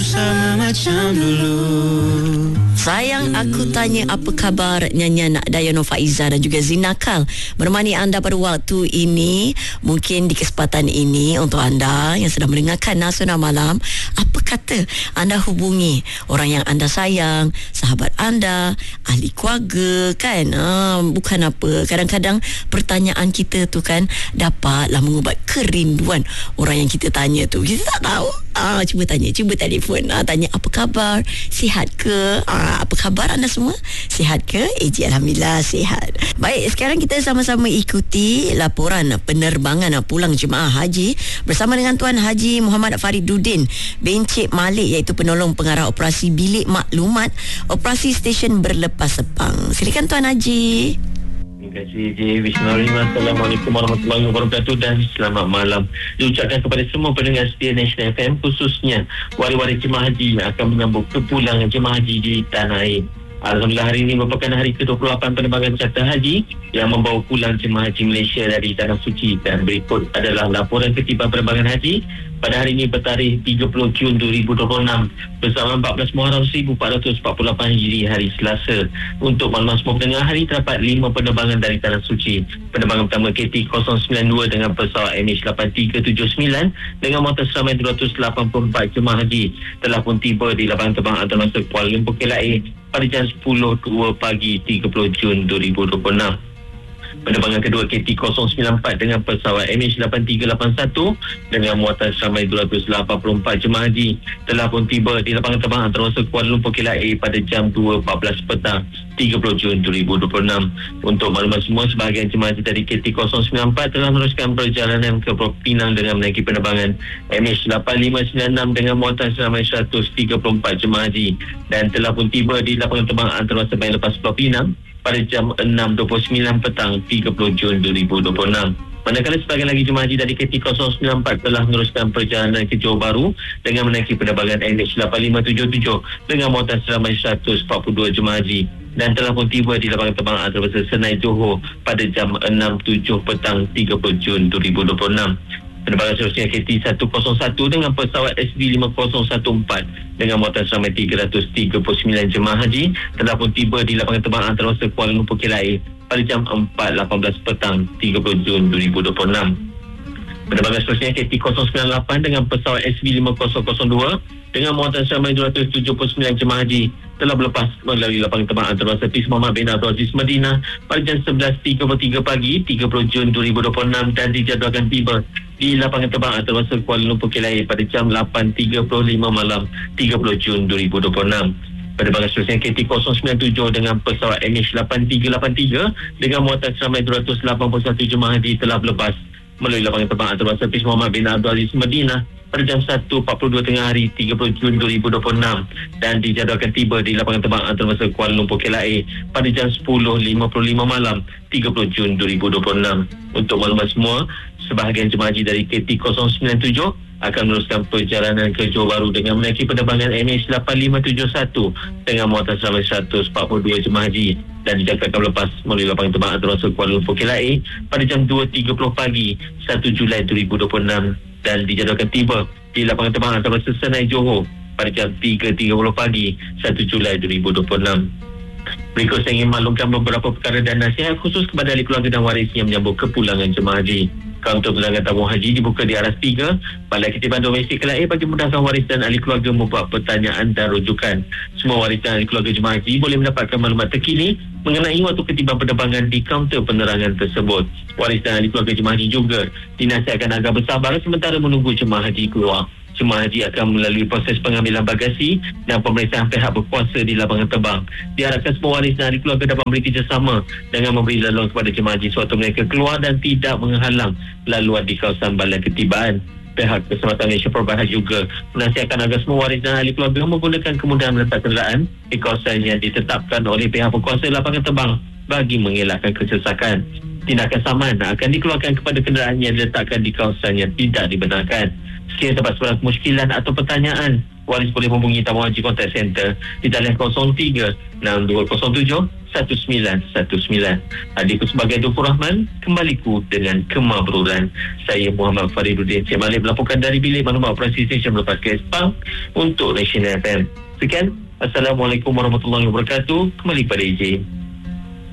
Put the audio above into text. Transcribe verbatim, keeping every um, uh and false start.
sama macam dulu. Sayang Aku Tanya Apa Khabar, nyanyian Dayana Faiza dan juga Zinakal menemani anda pada waktu ini. Mungkin di kesempatan ini untuk anda yang sedang mendengarkan Nasional Malam, apa kata anda hubungi orang yang anda sayang, sahabat anda, ahli keluarga kan? Ha, bukan apa, kadang-kadang pertanyaan kita tu kan dapatlah mengubat kerinduan orang yang kita tanya tu. Kita tak tahu. Ah, cuba tanya, cuba telefon, ah, tanya apa khabar, sihat ke? Ah, apa khabar anda semua? Sihat ke? Eh, Cik, Alhamdulillah sihat. Baik, sekarang kita sama-sama ikuti laporan penerbangan pulang jemaah haji bersama dengan Tuan Haji Muhammad Fariduddin Bencik Malik, iaitu penolong pengarah operasi bilik maklumat operasi stesen berlepas Sepang. Silakan Tuan Haji. Terima kasih J. Bismillahirrahmanirrahim. Assalamualaikum warahmatullahi wabarakatuh dan selamat malam diucapkan kepada semua pendengar setia National F M, khususnya wari-wari jemaah haji yang akan menyambut kepulangan jemaah haji di tanah air. Alhamdulillah, hari ini merupakan hari ke dua puluh lapan penerbangan charter haji yang membawa pulang jemaah haji Malaysia dari Tanah Suci, dan berikut adalah laporan ketiban penerbangan haji pada hari ini bertarikh tiga puluh Jun dua ribu dua puluh enam bersama empat belas Muharram seribu empat ratus empat puluh lapan Hijri, hari Selasa. Untuk makluman semua pendengar, hari terdapat lima penerbangan dari Tanah Suci. Penerbangan pertama K T kosong sembilan dua dengan pesawat M H lapan tiga tujuh sembilan dengan muatan seramai dua ratus lapan puluh empat jemaah haji telah pun tiba di lapangan terbang antarabangsa Kuala Lumpur K L A pada jam sepuluh dua pagi tiga puluh Jun dua ribu dua puluh enam. Penerbangan kedua K T kosong sembilan empat dengan pesawat M H lapan tiga lapan satu dengan muatan seramai dua ratus lapan puluh empat jemaah haji telah pun tiba di lapangan terbang antarabangsa Kuala Lumpur K L A pada jam dua empat belas petang tiga puluh Jun dua ribu dua puluh enam. Untuk maklumat semua, sebahagian jemaah haji dari K T kosong sembilan empat telah meneruskan perjalanan ke Pulau Pinang dengan menaiki penerbangan M H lapan lima sembilan enam dengan muatan seramai seratus tiga puluh empat jemaah haji dan telah pun tiba di lapangan terbang antarabangsa Bayan Lepas Pulau Pinang pada jam enam dua puluh sembilan petang tiga puluh Jun dua ribu dua puluh enam. Manakala sebahagian lagi jemaah haji dari K T kosong sembilan empat telah meneruskan perjalanan ke Johor Bahru dengan menaiki penerbangan M H lapan lima tujuh tujuh dengan muatan seramai seratus empat puluh dua jemaah haji dan telah pun tiba di lapangan terbang antarabangsa Senai Johor pada jam enam tujuh petang tiga puluh Jun dua ribu dua puluh enam. Penerbangan seterusnya K T seratus satu dengan pesawat S D lima kosong satu empat dengan muatan seramai tiga ratus tiga puluh sembilan jemaah haji telah pun tiba di lapangan terbang antarabangsa Kuala Lumpur K L A pada jam empat lapan belas petang tiga puluh Jun dua ribu dua puluh enam. Penerbangan seterusnya K T kosong sembilan lapan dengan pesawat S B lima kosong kosong dua dengan muatan seramai dua ratus tujuh puluh sembilan jemaah haji telah berlepas melalui lapangan terbang antarabangsa Pis Muhammad bin Abdul Aziz Madinah pada jam sebelas tiga puluh tiga pagi tiga puluh Jun dua ribu dua puluh enam dan dijadualkan tiba di lapangan terbang antarabangsa Kuala Lumpur K L A pada jam lapan tiga puluh lima malam tiga puluh Jun dua ribu dua puluh enam. Penerbangan seterusnya K T kosong sembilan tujuh dengan pesawat M H lapan tiga lapan tiga dengan muatan seramai dua ratus lapan puluh satu jemaah haji telah berlepas melalui lapangan terbang antarabangsa Pis Muhammad bin Abdul Aziz Madinah pada jam satu empat puluh dua tengah hari tiga puluh Jun dua ribu dua puluh enam dan dijadualkan tiba di lapangan terbang antarabangsa Kuala Lumpur K L A pada jam sepuluh lima puluh lima malam tiga puluh Jun dua ribu dua puluh enam. Untuk maklumat semua, sebahagian jemaah haji dari K T kosong sembilan tujuh akan meneruskan perjalanan ke Johor Bahru dengan menaiki penerbangan M H lapan lima tujuh satu dengan muatan seramai seratus empat puluh dua jemaah haji dan dijangkakan lepas melalui lapangan terbang antarabangsa Kuala Lumpur K L A pada jam dua tiga puluh pagi satu Julai dua ribu dua puluh enam dan dijadualkan tiba di lapangan terbang antarabangsa Senai Johor pada jam tiga tiga puluh pagi satu Julai dua ribu dua puluh enam. Berikut saya ingin maklumkan beberapa perkara dan nasihat khusus kepada ahli keluarga dan waris yang menyambut kepulangan jemaah haji. Kaunter penerbangan tabung haji dibuka di aras tiga Balai Ketiban Domestik K L A bagi memudahkan waris dan ahli keluarga membuat pertanyaan dan rujukan. Semua waris dan ahli keluarga jemaah haji boleh mendapatkan maklumat terkini mengenai waktu ketiban penerbangan di kaunter penerangan tersebut. Waris dan ahli keluarga jemaah haji juga dinasihatkan agar bersabar sementara menunggu jemaah haji keluar. Jemaah haji akan melalui proses pengambilan bagasi dan pemeriksaan pihak berkuasa di lapangan terbang. Diharapkan semua waris dan ahli keluarga dapat memberi kerjasama dengan memberi laluan kepada jemaah haji sewaktu mereka keluar dan tidak menghalang laluan di kawasan Balai Ketibaan. Pihak Keselamatan Malaysia Perbahan juga menasihatkan agar semua waris dan ahli keluarga menggunakan kemudahan meletak kenderaan di kawasan yang ditetapkan oleh pihak berkuasa lapangan terbang bagi mengelakkan kesesakan. Tindakan saman akan dikeluarkan kepada kenderaan yang diletakkan di kawasan yang tidak dibenarkan. Sekiranya terdapat sebarang kemusykilan atau pertanyaan, waris boleh menghubungi Tabung Haji Contact Center di talian kosong tiga enam dua kosong tujuh satu sembilan satu sembilan. Adikku sebagai Dufur Rahman, kembaliku dengan kemabruran. Saya Muhammad Fariduddin Cik Malik melaporkan dari bilik maklumat operasi stesen melepas ke Sepang untuk National F M. Sekian, Assalamualaikum warahmatullahi wabarakatuh. Kembali pada E J.